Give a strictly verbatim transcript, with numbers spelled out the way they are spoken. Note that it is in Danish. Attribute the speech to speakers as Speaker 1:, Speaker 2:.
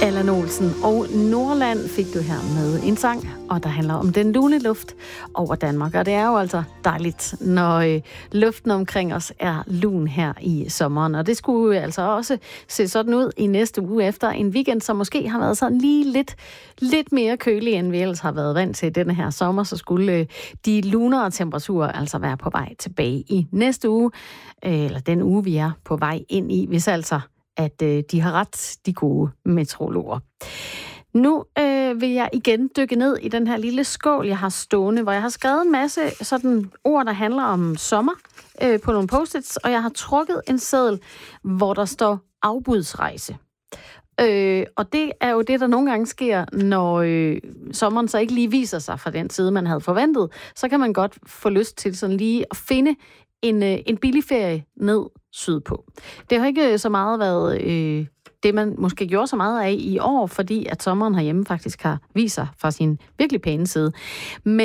Speaker 1: Allan Olsen og Nordland fik du her med en sang, og der handler om den lune luft over Danmark. Og det er jo altså dejligt, når øh, luften omkring os er lun her i sommeren. Og det skulle altså også se sådan ud i næste uge efter en weekend, som måske har været sådan lige lidt, lidt mere kølig, end vi ellers har været vant til denne her sommer. Så skulle øh, de lunere temperaturer altså være på vej tilbage i næste uge, øh, eller den uge, vi er på vej ind i, hvis altså at øh, de har ret, de gode meteorologer. Nu øh, vil jeg igen dykke ned i den her lille skål, jeg har stående, hvor jeg har skrevet en masse sådan ord, der handler om sommer øh, på nogle post-its, og jeg har trukket en seddel, hvor der står afbudsrejse. Øh, og det er jo det, der nogle gange sker, når øh, sommeren så ikke lige viser sig fra den side, man havde forventet. Så kan man godt få lyst til sådan lige at finde en, øh, en billig ferie ned sydpå. Det har ikke så meget været øh, det, man måske gjorde så meget af i år, fordi at sommeren herhjemme faktisk har vist sig fra sin virkelig pæne side. Men